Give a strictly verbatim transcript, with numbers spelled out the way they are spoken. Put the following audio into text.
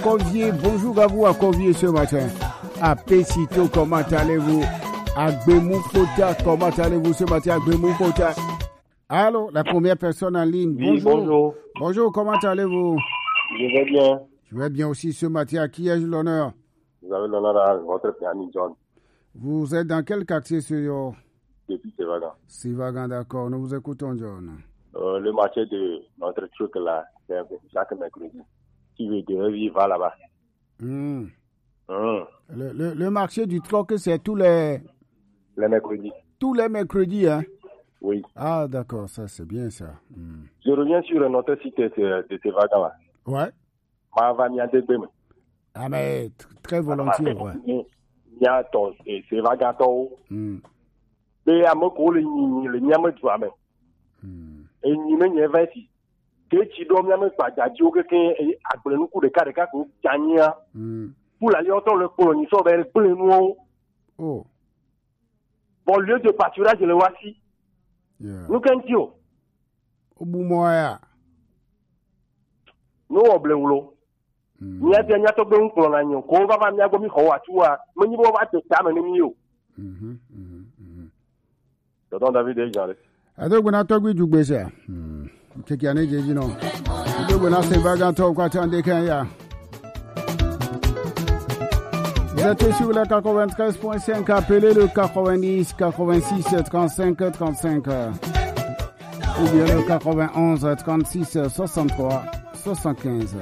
Corvier. Bonjour à vous à Corvier ce matin. À Pécito, comment allez-vous? À Gbemou-Fota, comment allez-vous ce matin à Gbemou-Fota? Allô, la première personne en ligne. Oui, bonjour. bonjour. Bonjour, comment allez-vous? Je vais bien. Je vais bien aussi ce matin. À qui ai-je l'honneur? Vous avez l'honneur à votre ami John. Vous êtes dans quel quartier, ce Depuis Sévagan. Sévagan, d'accord. Nous vous écoutons, John. Euh, le marché de notre truc là, c'est chaque mercredi. Qui veut de vivre va là-bas. Mmh. Mmh. Le, le, le marché du troc, c'est tous les... Les mercredis. Tous les mercredis, hein? Oui. Ah, d'accord, ça, c'est bien, ça. Mmh. Je reviens sur notre site de, de Sévagan là. Ouais. Ma va m'y aller. Ah, mais t- très volontiers, ouais. Il y a ton, et Sévagan ton. Mmh. Mais à mon coup, le nyame du amène. Et n'y me n'y est vingt-six. Que tu dois me pas d'adieu que qu'un après nous coup de cas de cas pour gagner. Pour la lionton le colonisation vers le plein nous. Oh. Bon lieu de pâturage le voici. Yeah. Nous qu'un tio. Au bout moi, nous on bleu. N'y a bien n'y a pas de colonagnon. Qu'on va m'y avoir mis au atua. Mais n'y va pas te faire un mio. Mhm, mhm, mhm. Tonton David est genre. Ado guna to gwi jugbe se. Hmm. Kiki ane jeji no. Ado guna Sévagan to kwa tande kan ya. Vous êtes sur le quatre-vingt-treize point cinq, appelez le quatre-vingt-dix, quatre-vingt-six, trente-cinq, trente-cinq. Ou bien le quatre-vingt-onze, trente-six, soixante-trois, soixante-quinze.